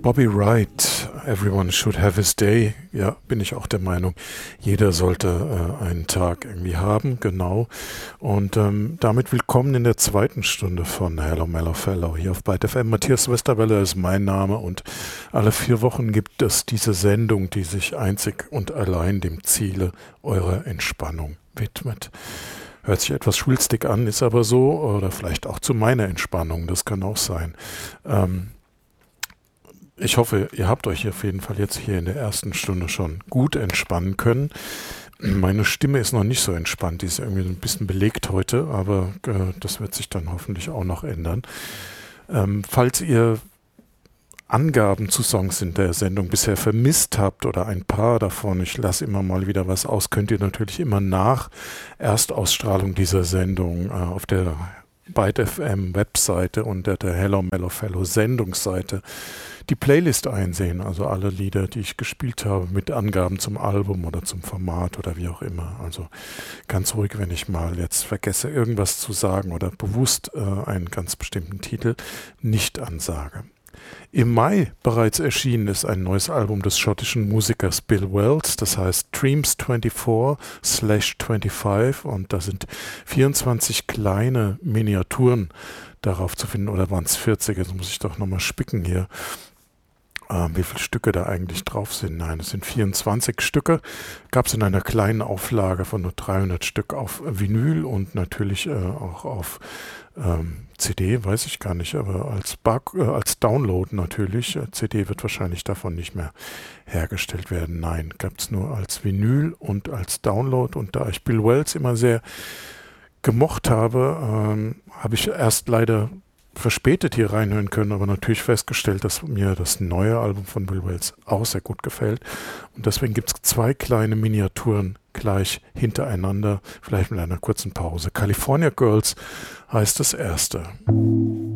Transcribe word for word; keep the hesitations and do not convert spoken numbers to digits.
Bobby Wright, Everyone Should Have His Day. Ja, bin ich auch der Meinung, jeder sollte äh, einen Tag irgendwie haben, genau. Und ähm, damit willkommen in der zweiten Stunde von Hello Mellow Fellow hier auf Byte F M. Matthias Westerwelle ist mein Name und alle vier Wochen gibt es diese Sendung, die sich einzig und allein dem Ziele eurer Entspannung widmet. Hört sich etwas schwülstig an, ist aber so, oder vielleicht auch zu meiner Entspannung, das kann auch sein. Ähm, Ich hoffe, ihr habt euch auf jeden Fall jetzt hier in der ersten Stunde schon gut entspannen können. Meine Stimme ist noch nicht so entspannt, die ist irgendwie ein bisschen belegt heute, aber äh, das wird sich dann hoffentlich auch noch ändern. Ähm, falls ihr Angaben zu Songs in der Sendung bisher vermisst habt oder ein paar davon, ich lasse immer mal wieder was aus, könnt ihr natürlich immer nach Erstausstrahlung dieser Sendung äh, auf der Byte F M Webseite unter der Hello Mellow Fellow Sendungsseite die Playlist einsehen, also alle Lieder, die ich gespielt habe, mit Angaben zum Album oder zum Format oder wie auch immer. Also ganz ruhig, wenn ich mal jetzt vergesse, irgendwas zu sagen oder bewusst äh, einen ganz bestimmten Titel nicht ansage. Im Mai bereits erschienen ist ein neues Album des schottischen Musikers Bill Wells, das heißt Dreams vierundzwanzig slash fünfundzwanzig, und da sind vierundzwanzig kleine Miniaturen darauf zu finden, oder waren es vierzig, jetzt muss ich doch nochmal spicken hier, äh, wie viele Stücke da eigentlich drauf sind. Nein, es sind vierundzwanzig Stücke, gab es in einer kleinen Auflage von nur dreihundert Stück auf Vinyl und natürlich äh, auch auf ähm, C D, weiß ich gar nicht, aber als, Bar äh, als Download natürlich. Äh, C D wird wahrscheinlich davon nicht mehr hergestellt werden. Nein, gab es nur als Vinyl und als Download. Und da ich Bill Wells immer sehr gemocht habe, ähm, habe ich erst leider verspätet hier reinhören können, aber natürlich festgestellt, dass mir das neue Album von Bill Wells auch sehr gut gefällt. Und deswegen gibt es zwei kleine Miniaturen gleich hintereinander, vielleicht mit einer kurzen Pause. California Girls heißt das erste.